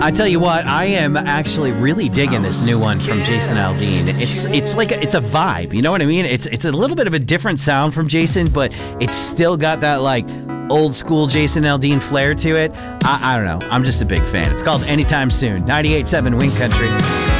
I tell you what, I am actually really digging this new one from Jason Aldean. It's like it's a vibe, you know what I mean? It's a little bit of a different sound from Jason, but it's still got that like old school Jason Aldean flair to it. I don't know. I'm just a big fan. It's called Anytime Soon. 98.7 Wing Country.